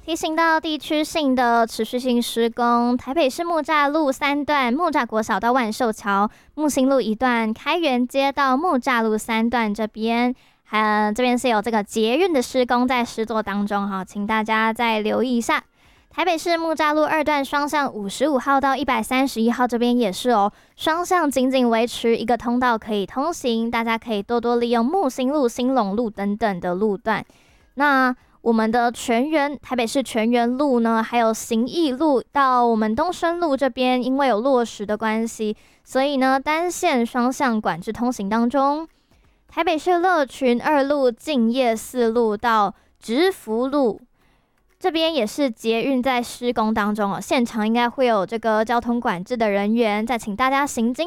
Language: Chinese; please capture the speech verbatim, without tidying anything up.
提醒到地区性的持续性施工，台北市木栅路三段木栅国小到万寿桥、木星路一段开元街到木栅路三段这边，还这边是有这个捷运的施工在施作当中哈，请大家再留意一下。台北市木栅路二段双向五十五号到一百三十一号这边也是哦，双向仅仅维持一个通道可以通行，大家可以多多利用木星路、兴隆路等等的路段。那我们的全园台北市全园路呢，还有行义路到我们东升路这边，因为有落石的关系，所以呢单线双向管制通行当中。台北市乐群二路、敬业四路到直福路这边也是捷运在施工当中哦，现场应该会有这个交通管制的人员，再请大家行经